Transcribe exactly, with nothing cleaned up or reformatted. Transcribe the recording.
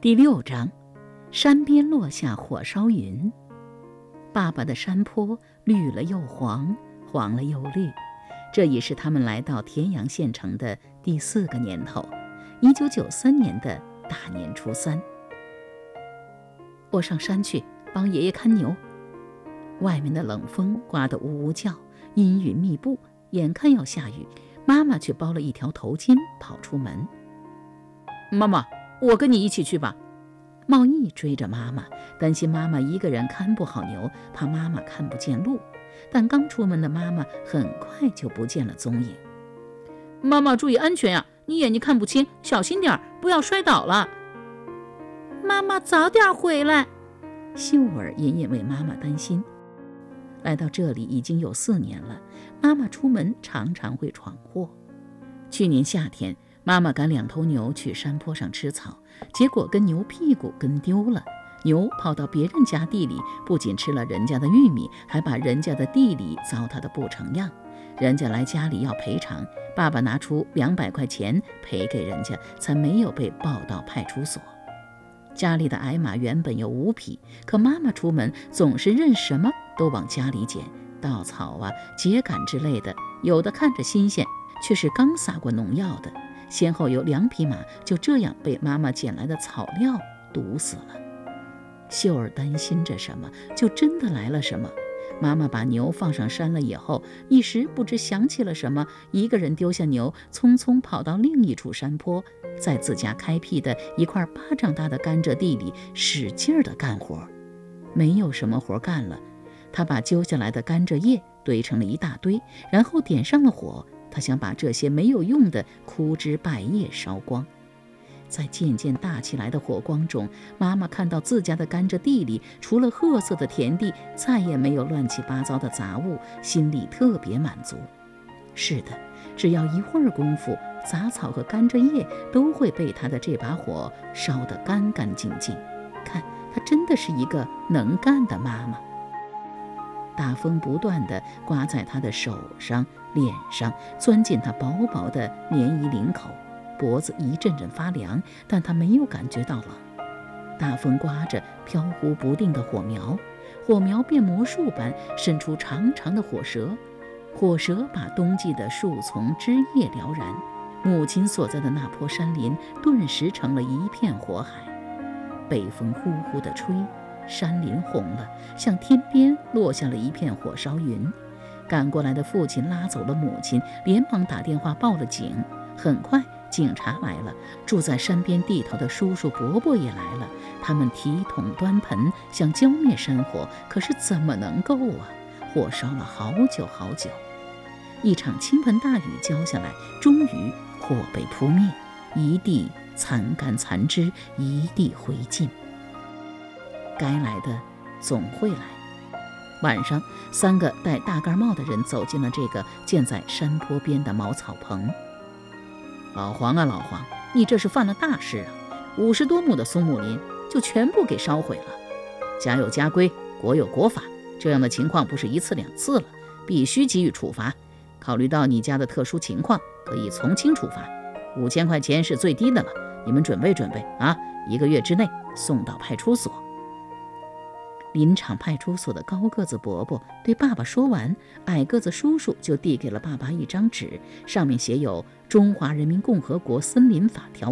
第六章，山边落下火烧云。爸爸的山坡绿了又黄，黄了又绿，这已是他们来到田阳县城的第四个年头，一九九三年的大年初三。我上山去帮爷爷看牛。外面的冷风刮得呜呜叫，阴云密布，眼看要下雨，妈妈却包了一条头巾跑出门。妈妈，我跟你一起去吧。茂义追着妈妈，担心妈妈一个人看不好牛，怕妈妈看不见路。但刚出门的妈妈很快就不见了踪影。妈妈注意安全呀，你眼睛看不清，小心点，不要摔倒了。 妈妈早点回来。 秀儿隐隐为妈妈担心。来到这里已经有四年了，妈妈出门常常会闯祸。去年夏天，妈妈赶两头牛去山坡上吃草，结果跟牛屁股跟丢了。牛跑到别人家地里，不仅吃了人家的玉米，还把人家的地里糟蹋得不成样。人家来家里要赔偿，爸爸拿出两百块钱赔给人家，才没有被抱到派出所。家里的矮马原本有五匹，可妈妈出门总是任什么都往家里捡，稻草啊、秸秆之类的，有的看着新鲜，却是刚撒过农药的。先后有两匹马就这样被妈妈捡来的草料毒死了。秀儿担心着什么，就真的来了什么。妈妈把牛放上山了以后，一时不知想起了什么，一个人丢下牛，匆匆跑到另一处山坡，在自家开辟的一块巴掌大的甘蔗地里使劲地干活。没有什么活干了，他把揪下来的甘蔗叶堆成了一大堆，然后点上了火。他想把这些没有用的枯枝败叶烧光。在渐渐大起来的火光中，妈妈看到自家的甘蔗地里除了褐色的田地，再也没有乱七八糟的杂物，心里特别满足。是的，只要一会儿功夫，杂草和甘蔗叶都会被她的这把火烧得干干净净。看，她真的是一个能干的妈妈。大风不断地刮在她的手上、脸上，钻进她薄薄的棉衣领口，脖子一阵阵发凉，但她没有感觉到冷。大风刮着飘忽不定的火苗，火苗变魔术般伸出长长的火舌，火舌把冬季的树丛枝叶燎燃。母亲所在的那坡山林顿时成了一片火海。北风呼呼地吹，山林红了，向天边落下了一片火烧云。赶过来的父亲拉走了母亲，连忙打电话报了警。很快警察来了，住在山边地头的叔叔伯伯也来了，他们提桶端盆想浇灭山火，可是怎么能够啊？火烧了好久好久。一场倾盆大雨浇下来，终于火被扑灭，一地残干残枝，一地灰烬。该来的总会来。晚上，三个戴大盖帽的人走进了这个建在山坡边的茅草棚。老黄啊老黄，你这是犯了大事啊！五十多亩的松木林就全部给烧毁了。家有家规，国有国法，这样的情况不是一次两次了，必须给予处罚。考虑到你家的特殊情况，可以从轻处罚，五千块钱是最低的了，你们准备准备啊，一个月之内送到派出所。林场派出所的高个子伯伯对爸爸说完，矮个子叔叔就递给了爸爸一张纸，上面写有《中华人民共和国森林法条